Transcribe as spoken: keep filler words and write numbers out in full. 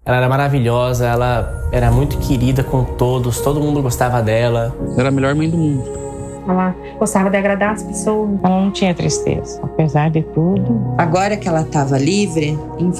Ela era maravilhosa, ela era muito querida com todos, todo mundo gostava dela. Era a melhor mãe do mundo. Ela gostava de agradar as pessoas. Ela não tinha tristeza, apesar de tudo. Agora que ela estava livre,